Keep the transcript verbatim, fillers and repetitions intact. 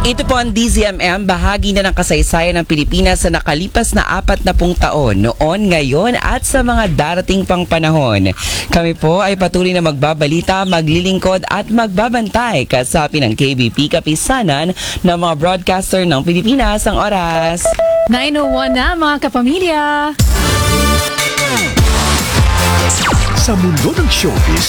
Ito po ang D Z M M, bahagi na ng kasaysayan ng Pilipinas sa nakalipas na apat na pung taon, noon, ngayon at sa mga darating pang panahon. Kami po ay patuloy na magbabalita, maglilingkod at magbabantay kasapi ng K B P kapisanan ng mga broadcaster ng Pilipinas. Ang oras nine oh one na mga kapamilya. Sa mundo ng showbiz,